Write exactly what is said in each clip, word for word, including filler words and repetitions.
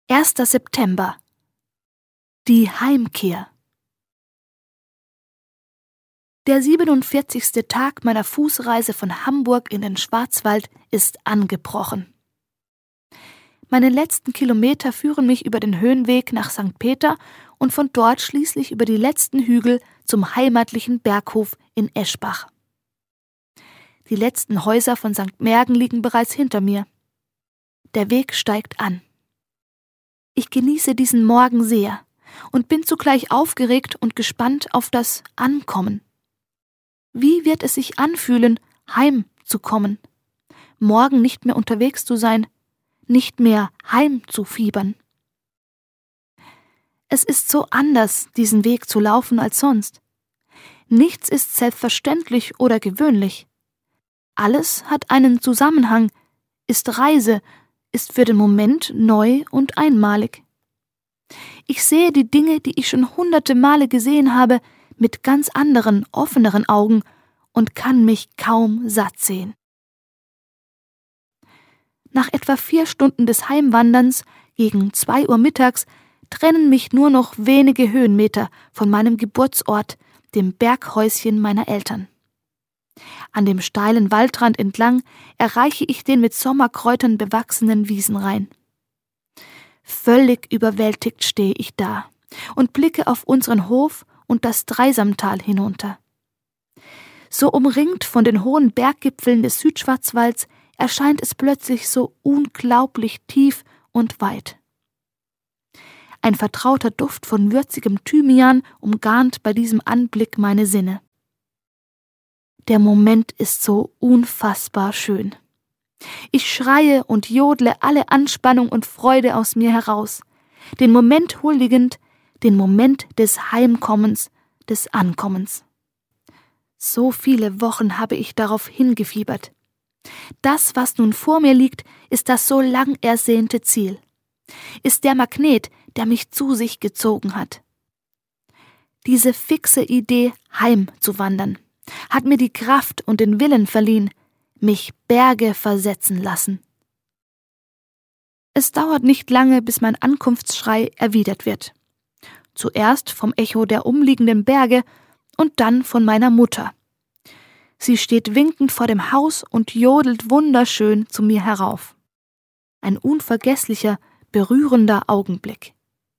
erster September. Die Heimkehr. Der siebenundvierzigste Tag meiner Fußreise von Hamburg in den Schwarzwald ist angebrochen. Meine letzten Kilometer führen mich über den Höhenweg nach Sankt Peter und von dort schließlich über die letzten Hügel zum heimatlichen Berghof in Eschbach. Die letzten Häuser von Sankt Märgen liegen bereits hinter mir. Der Weg steigt an. Ich genieße diesen Morgen sehr und bin zugleich aufgeregt und gespannt auf das Ankommen. Wie wird es sich anfühlen, heimzukommen, morgen nicht mehr unterwegs zu sein, nicht mehr heimzufiebern? Es ist so anders, diesen Weg zu laufen als sonst. Nichts ist selbstverständlich oder gewöhnlich. Alles hat einen Zusammenhang, ist Reise, ist für den Moment neu und einmalig. Ich sehe die Dinge, die ich schon hunderte Male gesehen habe, mit ganz anderen, offeneren Augen und kann mich kaum satt sehen. Nach etwa vier Stunden des Heimwanderns, gegen zwei Uhr mittags, trennen mich nur noch wenige Höhenmeter von meinem Geburtsort, dem Berghäuschen meiner Eltern. An dem steilen Waldrand entlang erreiche ich den mit Sommerkräutern bewachsenen Wiesenrain. Völlig überwältigt stehe ich da und blicke auf unseren Hof und das Dreisamtal hinunter. So umringt von den hohen Berggipfeln des Südschwarzwalds erscheint es plötzlich so unglaublich tief und weit. Ein vertrauter Duft von würzigem Thymian umgarnt bei diesem Anblick meine Sinne. Der Moment ist so unfassbar schön. Ich schreie und jodle alle Anspannung und Freude aus mir heraus, den Moment huldigend, den Moment des Heimkommens, des Ankommens. So viele Wochen habe ich darauf hingefiebert. Das, was nun vor mir liegt, ist das so lang ersehnte Ziel, ist der Magnet, der mich zu sich gezogen hat. Diese fixe Idee, heimzuwandern, hat mir die Kraft und den Willen verliehen, mich Berge versetzen lassen. Es dauert nicht lange, bis mein Ankunftsschrei erwidert wird. Zuerst vom Echo der umliegenden Berge und dann von meiner Mutter. Sie steht winkend vor dem Haus und jodelt wunderschön zu mir herauf. Ein unvergesslicher, berührender Augenblick.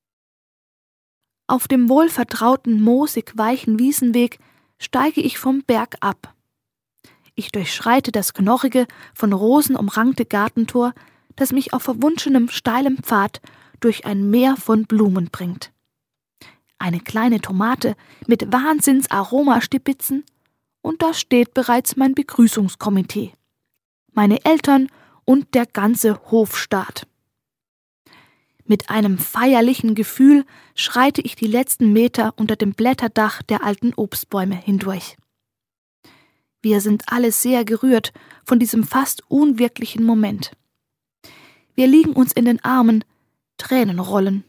Auf dem wohlvertrauten, moosig weichen Wiesenweg steige ich vom Berg ab. Ich durchschreite das knorrige, von Rosen umrankte Gartentor, das mich auf verwunschenem, steilem Pfad durch ein Meer von Blumen bringt. Eine kleine Tomate mit Wahnsinns-Aromastipitzen, und da steht bereits mein Begrüßungskomitee, meine Eltern und der ganze Hofstaat. Mit einem feierlichen Gefühl schreite ich die letzten Meter unter dem Blätterdach der alten Obstbäume hindurch. Wir sind alle sehr gerührt von diesem fast unwirklichen Moment. Wir liegen uns in den Armen, Tränen rollen.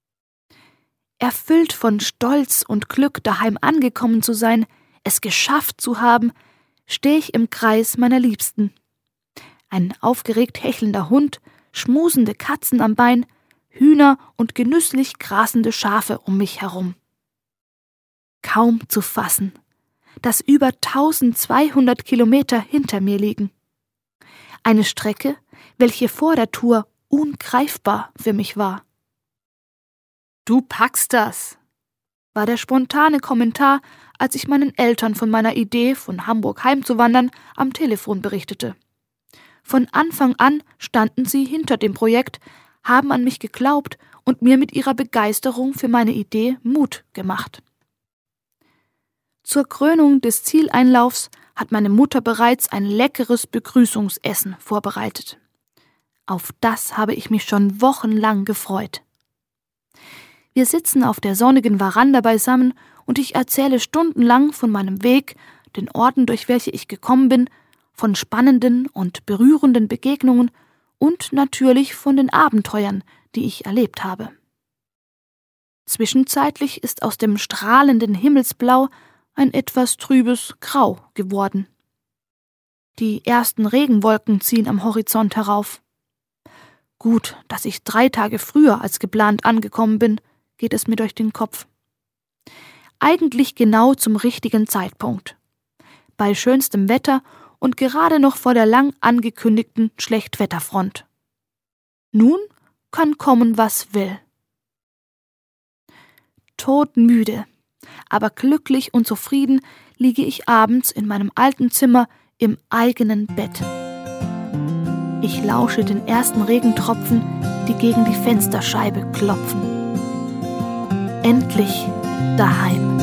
Erfüllt von Stolz und Glück, daheim angekommen zu sein, es geschafft zu haben, stehe ich im Kreis meiner Liebsten. Ein aufgeregt hechelnder Hund, schmusende Katzen am Bein, Hühner und genüsslich grasende Schafe um mich herum. Kaum zu fassen, dass über eintausendzweihundert Kilometer hinter mir liegen. Eine Strecke, welche vor der Tour ungreifbar für mich war. »Du packst das«, war der spontane Kommentar, als ich meinen Eltern von meiner Idee, von Hamburg heimzuwandern, am Telefon berichtete. Von Anfang an standen sie hinter dem Projekt, haben an mich geglaubt und mir mit ihrer Begeisterung für meine Idee Mut gemacht. Zur Krönung des Zieleinlaufs hat meine Mutter bereits ein leckeres Begrüßungsessen vorbereitet. Auf das habe ich mich schon wochenlang gefreut. Wir sitzen auf der sonnigen Veranda beisammen und ich erzähle stundenlang von meinem Weg, den Orten, durch welche ich gekommen bin, von spannenden und berührenden Begegnungen und natürlich von den Abenteuern, die ich erlebt habe. Zwischenzeitlich ist aus dem strahlenden Himmelsblau ein etwas trübes Grau geworden. Die ersten Regenwolken ziehen am Horizont herauf. Gut, dass ich drei Tage früher als geplant angekommen bin, geht es mir durch den Kopf. Eigentlich genau zum richtigen Zeitpunkt. Bei schönstem Wetter und gerade noch vor der lang angekündigten Schlechtwetterfront. Nun kann kommen, was will. Todmüde, aber glücklich und zufrieden liege ich abends in meinem alten Zimmer im eigenen Bett. Ich lausche den ersten Regentropfen, die gegen die Fensterscheibe klopfen. Endlich daheim.